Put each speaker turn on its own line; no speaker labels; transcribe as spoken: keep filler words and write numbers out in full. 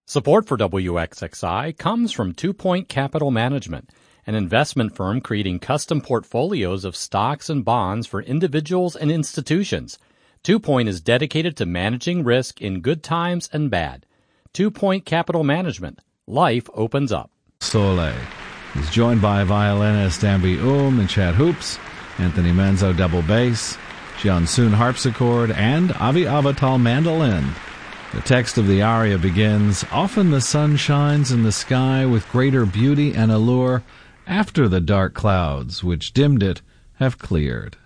Support for W X X I comes from Two Point Capital Management, an investment firm creating custom portfolios of stocks and bonds for individuals and institutions. Two Point is dedicated to managing risk in good times and bad. Two Point Capital Management. Life opens up.
Soleil. He's joined by violinist Ambi Um and Chad Hoops, Anthony Menzo double bass, Jian Sun harpsichord, and Avi Avital mandolin. The text of the aria begins, "Often the sun shines in the sky with greater beauty and allure after the dark clouds which dimmed it have cleared."